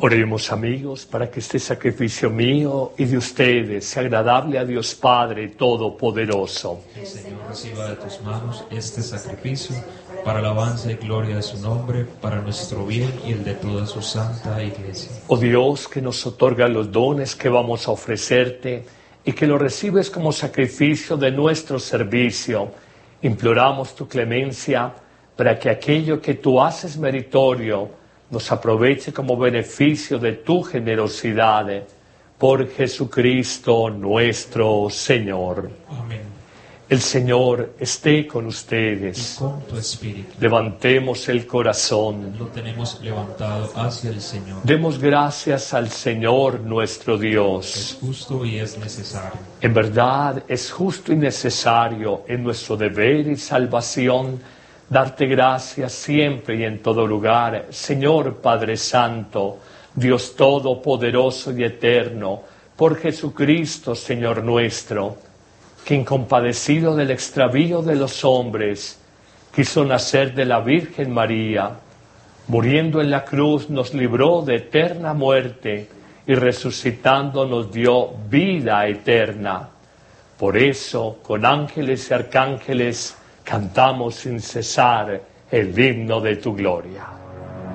Oremos, amigos, para que este sacrificio mío y de ustedes sea agradable a Dios Padre Todopoderoso. Que el Señor reciba de tus manos este sacrificio para alabanza y gloria de su nombre, para nuestro bien y el de toda su santa Iglesia. Oh Dios, que nos otorga los dones que vamos a ofrecerte y que los recibes como sacrificio de nuestro servicio, imploramos tu clemencia para que aquello que tú haces meritorio nos aproveche como beneficio de tu generosidad. Por Jesucristo nuestro Señor. Amén. El Señor esté con ustedes. Y con tu espíritu. Levantemos el corazón. Lo tenemos levantado hacia el Señor. Demos gracias al Señor nuestro Dios. Es justo y es necesario. En verdad es justo y necesario en nuestro deber y salvación darte gracias siempre y en todo lugar, Señor Padre Santo, Dios Todopoderoso y Eterno, por Jesucristo, Señor nuestro, que incompadecido del extravío de los hombres, quiso nacer de la Virgen María, muriendo en la cruz nos libró de eterna muerte y resucitando nos dio vida eterna. Por eso, con ángeles y arcángeles, cantamos sin cesar el himno de tu gloria.